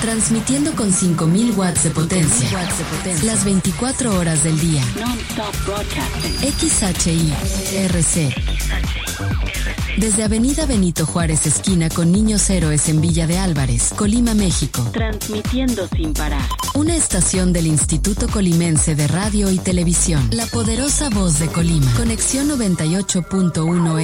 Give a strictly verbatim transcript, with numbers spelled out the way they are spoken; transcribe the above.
Transmitiendo con cinco mil watts de potencia. Las veinticuatro horas del día. X H I R C. Desde Avenida Benito Juárez, esquina con Niños Héroes en Villa de Álvarez, Colima, México. Transmitiendo sin parar. Una estación del Instituto Colimense de Radio y Televisión. La poderosa voz de Colima. Conexión noventa y ocho punto uno